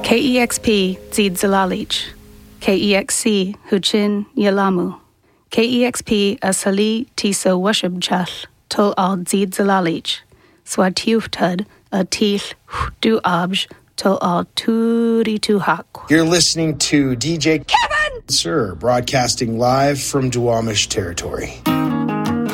KEXP Zid Zalalich, KEXC Huchin Yalamu, KEXP Asali Tiso Washubchal, Tol Al Zid Zalalich, Swatiuftud a Til Du Abj, Tol Al Turi Tuhak. You're listening to DJ Kevin Sir, broadcasting live from Duwamish territory.